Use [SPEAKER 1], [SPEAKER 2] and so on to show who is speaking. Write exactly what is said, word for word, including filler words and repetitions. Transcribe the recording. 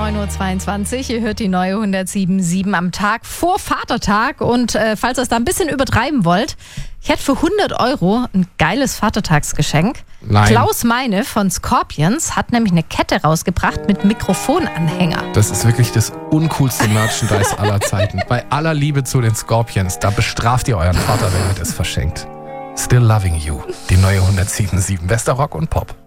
[SPEAKER 1] neun Uhr zweiundzwanzig. Ihr hört die neue hundertsieben Komma sieben am Tag vor Vatertag. Und äh, falls ihr es da ein bisschen übertreiben wollt, ich hätte für hundert Euro ein geiles Vatertagsgeschenk.
[SPEAKER 2] Nein.
[SPEAKER 1] Klaus Meine von Scorpions hat nämlich eine Kette rausgebracht mit Mikrofonanhänger.
[SPEAKER 2] Das ist wirklich das uncoolste Merchandise aller Zeiten. Bei aller Liebe zu den Scorpions, da bestraft ihr euren Vater, wenn ihr das verschenkt. Still Loving You, die neue hundertsieben Komma sieben. Bester Rock und Pop.